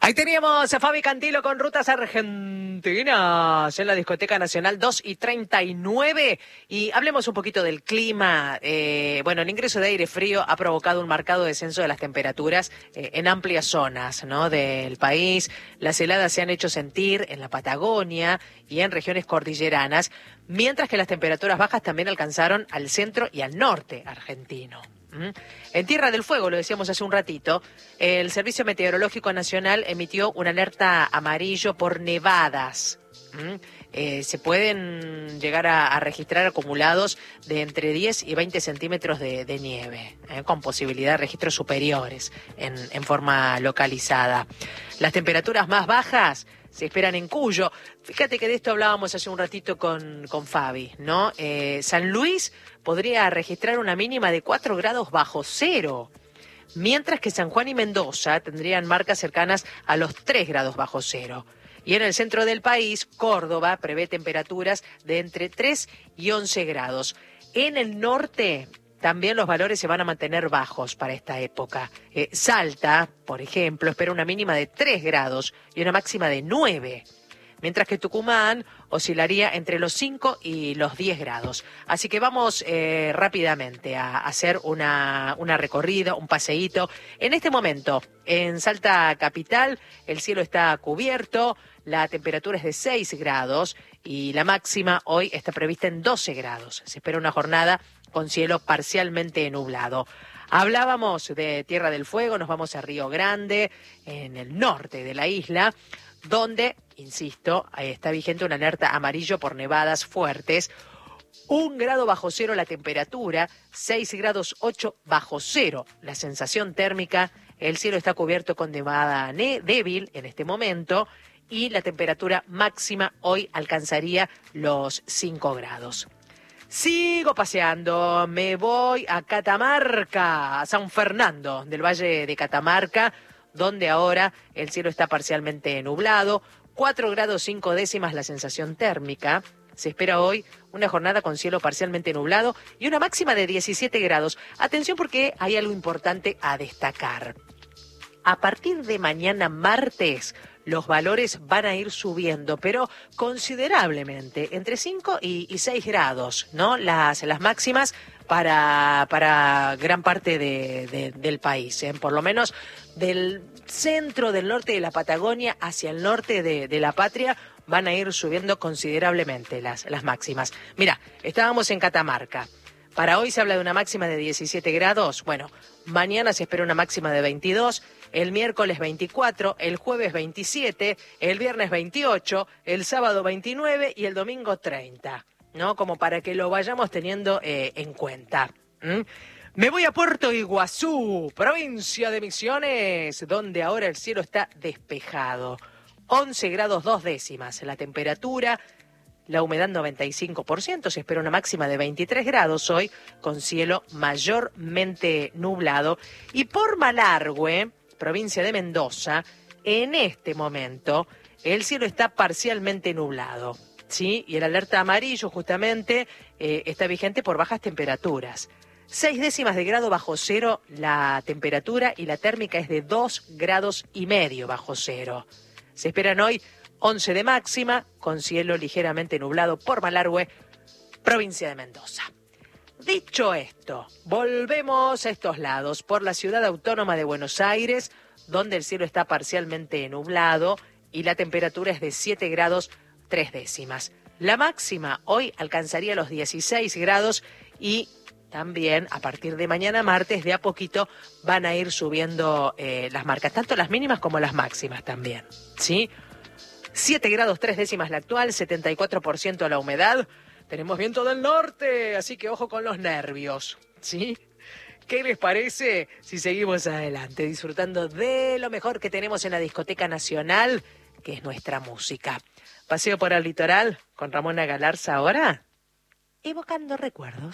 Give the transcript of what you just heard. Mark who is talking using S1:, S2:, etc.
S1: Ahí teníamos a Fabi Cantilo con Rutas Argentinas en la Discoteca Nacional 2:39. Y hablemos un poquito del clima. El ingreso de aire frío ha provocado un marcado descenso de las temperaturas en amplias zonas, ¿no?, del país. Las heladas se han hecho sentir en la Patagonia y en regiones cordilleranas, mientras que las temperaturas bajas también alcanzaron al centro y al norte argentino. En Tierra del Fuego, lo decíamos hace un ratito, el Servicio Meteorológico Nacional emitió una alerta amarillo por nevadas. Se pueden llegar a registrar acumulados de entre 10 y 20 centímetros de nieve, con posibilidad de registros superiores en forma localizada. Las temperaturas más bajas se esperan en Cuyo. Fíjate que de esto hablábamos hace un ratito con Fabi, ¿no? San Luis podría registrar una mínima de 4 grados bajo cero, mientras que San Juan y Mendoza tendrían marcas cercanas a los 3 grados bajo cero. Y en el centro del país, Córdoba prevé temperaturas de entre 3 y 11 grados. En el norte también los valores se van a mantener bajos para esta época. Salta, por ejemplo, espera una mínima de 3 grados y una máxima de 9, mientras que Tucumán oscilaría entre los 5 y los 10 grados. Así que vamos rápidamente a hacer una recorrida, un paseíto. En este momento, en Salta Capital, el cielo está cubierto, la temperatura es de 6 grados y la máxima hoy está prevista en 12 grados. Se espera una jornada con cielo parcialmente nublado. Hablábamos de Tierra del Fuego, nos vamos a Río Grande, en el norte de la isla, donde, insisto, está vigente una alerta amarillo por nevadas fuertes. 1 grado bajo cero la temperatura, 6 grados 8 bajo cero la sensación térmica. El cielo está cubierto con nevada débil en este momento y la temperatura máxima hoy alcanzaría los 5 grados. Sigo paseando, me voy a Catamarca, a San Fernando del Valle de Catamarca, donde ahora el cielo está parcialmente nublado, 4 grados 5 décimas la sensación térmica. Se espera hoy una jornada con cielo parcialmente nublado y una máxima de 17 grados. Atención porque hay algo importante a destacar. A partir de mañana martes, los valores van a ir subiendo, pero considerablemente, entre 5 y 6 grados, ¿no? Las máximas para gran parte del país, por lo menos del centro, del norte de la Patagonia hacia el norte de la patria, van a ir subiendo considerablemente las máximas. Mira, estábamos en Catamarca. Para hoy se habla de una máxima de 17 grados. Bueno, mañana se espera una máxima de 22, el miércoles 24, el jueves 27, el viernes 28, el sábado 29 y el domingo 30, ¿no? Como para que lo vayamos teniendo en cuenta. Me voy a Puerto Iguazú, provincia de Misiones, donde ahora el cielo está despejado. 11 grados 2 décimas la temperatura. La humedad 95%, se espera una máxima de 23 grados hoy, con cielo mayormente nublado. Y por Malargüe, provincia de Mendoza, en este momento el cielo está parcialmente nublado, ¿sí? Y el alerta amarillo justamente está vigente por bajas temperaturas. 6 décimas de grado bajo cero la temperatura y la térmica es de 2 grados y medio bajo cero. Se esperan hoy 11 de máxima, con cielo ligeramente nublado por Malargüe, provincia de Mendoza. Dicho esto, volvemos a estos lados, por la ciudad autónoma de Buenos Aires, donde el cielo está parcialmente nublado y la temperatura es de 7 grados 3 décimas. La máxima hoy alcanzaría los 16 grados y también a partir de mañana martes de a poquito van a ir subiendo las marcas, tanto las mínimas como las máximas también, ¿sí? 7 grados 3 décimas la actual, 74% la humedad. Tenemos viento del norte, así que ojo con los nervios, ¿sí? ¿Qué les parece si seguimos adelante, disfrutando de lo mejor que tenemos en la Discoteca Nacional, que es nuestra música? Paseo por el litoral con Ramona Galarza ahora, evocando recuerdos.